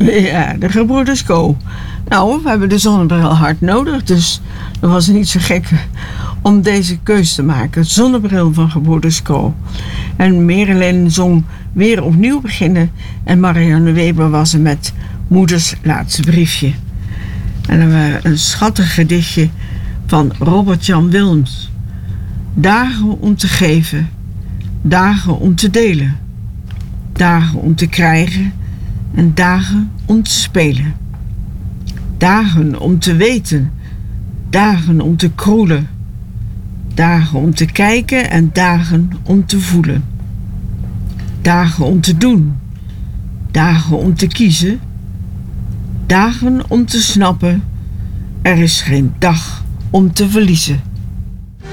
Ja, de gebroeders Co. Nou, we hebben de zonnebril hard nodig, dus dat was niet zo gek om deze keus te maken. Zonnebril van gebroeders Co. En Merelin zong Weer opnieuw beginnen en Marianne Weber was er met Moeders laatste briefje. En dan hebben we een schattig gedichtje van Robert-Jan Wilms. Dagen om te geven, dagen om te delen, dagen om te krijgen en dagen om te spelen. Dagen om te weten, dagen om te kroelen, dagen om te kijken en dagen om te voelen. Dagen om te doen, dagen om te kiezen, dagen om te snappen. Er is geen dag om te verliezen.